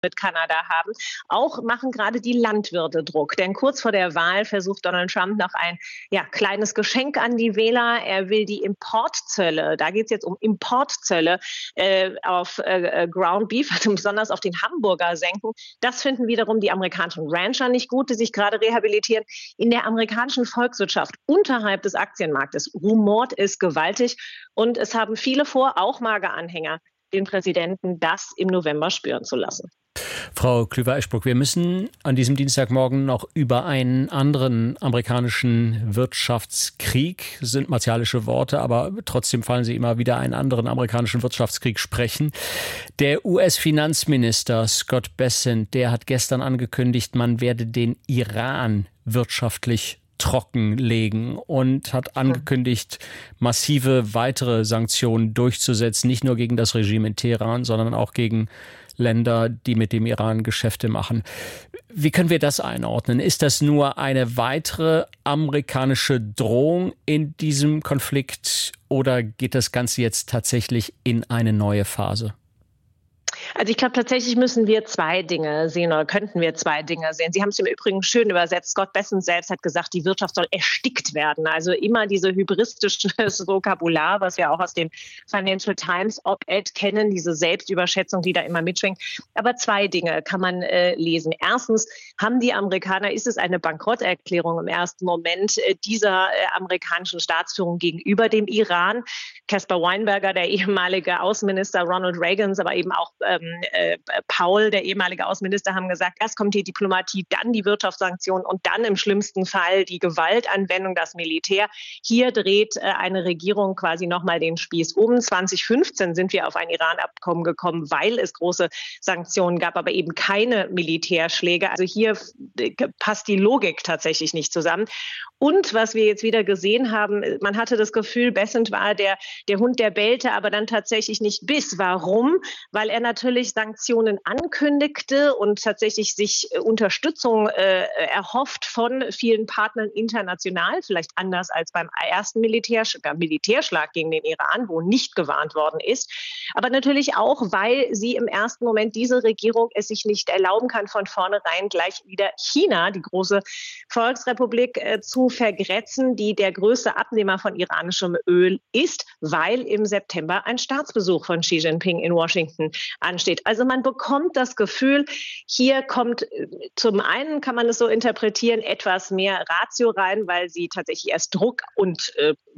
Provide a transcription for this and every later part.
mit Kanada haben. Auch machen gerade die Landwirte Druck. Denn kurz vor der Wahl versucht Donald Trump noch ein kleines Geschenk an die Wähler. Er will die Importzölle, da geht es jetzt um Importzölle auf Ground Beef, also besonders auf den Hamburger senken. Das finden wiederum die amerikanischen Rancher nicht gut, die sich gerade rehabilitieren. In der amerikanischen Volkswirtschaft unterhalb des Aktienmarktes rumort es gewaltig. Und es haben viele vor, auch Mager-Anhänger, den Präsidenten das im November spüren zu lassen. Frau Klüver-Eschbruck, wir müssen an diesem Dienstagmorgen noch über einen anderen amerikanischen Wirtschaftskrieg, sind martialische Worte, aber trotzdem fallen sie immer wieder, einen anderen amerikanischen Wirtschaftskrieg sprechen. Der US-Finanzminister Scott Bessent, der hat gestern angekündigt, man werde den Iran wirtschaftlich trockenlegen und hat angekündigt, massive weitere Sanktionen durchzusetzen, nicht nur gegen das Regime in Teheran, sondern auch gegen Länder, die mit dem Iran Geschäfte machen. Wie können wir das einordnen? Ist das nur eine weitere amerikanische Drohung in diesem Konflikt oder geht das Ganze jetzt tatsächlich in eine neue Phase? Also ich glaube, tatsächlich müssen wir zwei Dinge sehen oder könnten wir zwei Dinge sehen. Sie haben es im Übrigen schön übersetzt. Scott Bessent selbst hat gesagt, die Wirtschaft soll erstickt werden. Also immer diese hybristisches Vokabular, was wir auch aus dem Financial Times Op-Ed kennen, diese Selbstüberschätzung, die da immer mitschwingt. Aber zwei Dinge kann man lesen. Erstens haben die Amerikaner, ist es eine Bankrotterklärung im ersten Moment dieser amerikanischen Staatsführung gegenüber dem Iran. Caspar Weinberger, der ehemalige Außenminister Ronald Reagans, aber eben auch Paul, der ehemalige Außenminister, haben gesagt, erst kommt die Diplomatie, dann die Wirtschaftssanktionen und dann im schlimmsten Fall die Gewaltanwendung, das Militär. Hier dreht eine Regierung quasi nochmal den Spieß um. 2015 sind wir auf ein Iran-Abkommen gekommen, weil es große Sanktionen gab, aber eben keine Militärschläge. Also hier passt die Logik tatsächlich nicht zusammen. Und was wir jetzt wieder gesehen haben, man hatte das Gefühl, Bessent war der Hund, der bellte, aber dann tatsächlich nicht biss. Warum? Weil er natürlich Sanktionen ankündigte und tatsächlich sich Unterstützung erhofft von vielen Partnern international, vielleicht anders als beim ersten Militärschlag gegen den Iran, wo nicht gewarnt worden ist. Aber natürlich auch, weil sie im ersten Moment diese Regierung es sich nicht erlauben kann, von vornherein gleich wieder China, die große Volksrepublik, zu vergrätzen, die der größte Abnehmer von iranischem Öl ist, weil im September ein Staatsbesuch von Xi Jinping in Washington ansteht. Also man bekommt das Gefühl, hier kommt zum einen, kann man es so interpretieren, etwas mehr Ratio rein, weil sie tatsächlich erst Druck und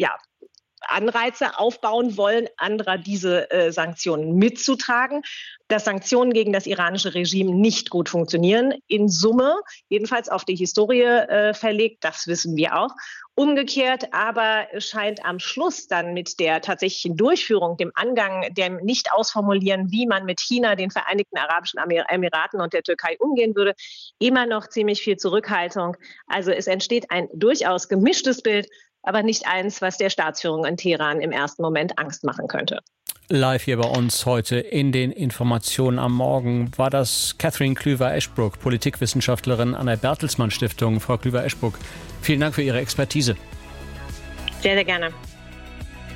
Anreize aufbauen wollen, anderer diese Sanktionen mitzutragen, dass Sanktionen gegen das iranische Regime nicht gut funktionieren. In Summe, jedenfalls auf die Historie verlegt, das wissen wir auch. Umgekehrt aber scheint am Schluss dann mit der tatsächlichen Durchführung, dem Angang, dem Nicht-Ausformulieren, wie man mit China, den Vereinigten Arabischen Emiraten und der Türkei umgehen würde, immer noch ziemlich viel Zurückhaltung. Also es entsteht ein durchaus gemischtes Bild, aber nicht eins, was der Staatsführung in Teheran im ersten Moment Angst machen könnte. Live hier bei uns heute in den Informationen am Morgen war das Catherine Klüver-Eschbruck, Politikwissenschaftlerin an der Bertelsmann Stiftung. Frau Klüver-Eschbruck, vielen Dank für Ihre Expertise. Sehr, sehr gerne.